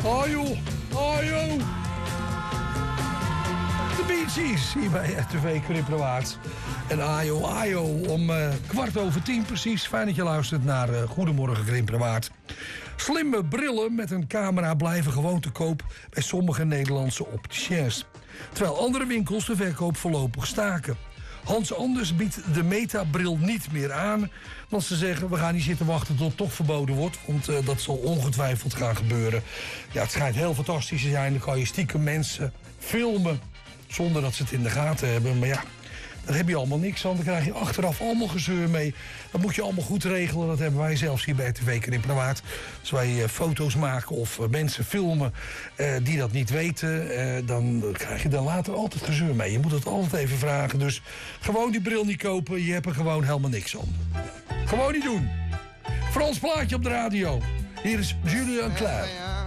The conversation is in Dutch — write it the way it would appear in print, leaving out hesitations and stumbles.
Ajo, ajo. De Bee Gees hier bij RTV Krippenwaard. En ajo, ajo, om 10:15 precies. Fijn dat je luistert naar Goedemorgen Krippenwaard. Slimme brillen met een camera blijven gewoon te koop bij sommige Nederlandse opticiens. Terwijl andere winkels de verkoop voorlopig staken. Hans Anders biedt de Meta-bril niet meer aan. Want ze zeggen, we gaan niet zitten wachten tot het toch verboden wordt. Want dat zal ongetwijfeld gaan gebeuren. Ja, het schijnt heel fantastisch te zijn. Dan kan je stiekem mensen filmen zonder dat ze het in de gaten hebben. Maar ja, daar heb je allemaal niks aan. Dan krijg je achteraf allemaal gezeur mee. Dat moet je allemaal goed regelen. Dat hebben wij zelfs hier bij TV Krippenwaard. Als wij foto's maken of mensen filmen die dat niet weten, dan krijg je dan later altijd gezeur mee. Je moet het altijd even vragen. Dus gewoon die bril niet kopen. Je hebt er gewoon helemaal niks aan. Gewoon niet doen. Frans plaatje op de radio. Hier is Julien Clerc.